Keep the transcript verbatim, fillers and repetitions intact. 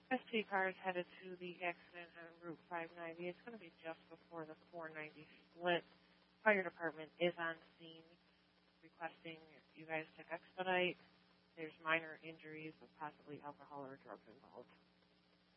S T cars headed to the accident on Route five ninety. It's going to be just before the four ninety split. Fire department is on scene requesting you guys to expedite. There's minor injuries, but possibly alcohol or drugs involved.